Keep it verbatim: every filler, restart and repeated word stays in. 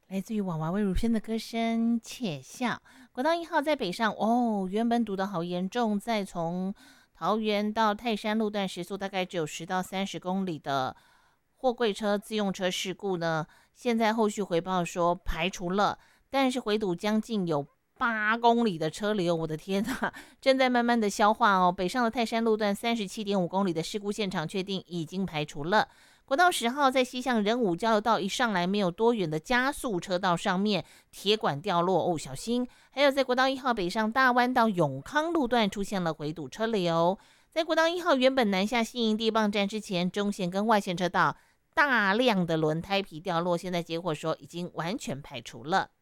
来自于娃娃魏如萱的歌声《窃笑》。国道一号在北上，哦，原本堵得好严重，再从桃园到泰山路段时速大概只有十到三十公里的货柜车自用车事故呢，现在后续回报说排除了，但是回堵将近有八公里的车流，我的天呐，正在慢慢的消化哦。北上的泰山路段三十七点五公里的事故现场确定已经排除了。国道十号在西向仁武交流道一上来没有多远的加速车道上面，铁管掉落哦，小心。还有在国道一号北上大弯到永康路段出现了回堵车流。在国道一号原本南下新营地磅站之前，中线跟外线车道大量的轮胎皮掉落，现在结果说已经完全排除了。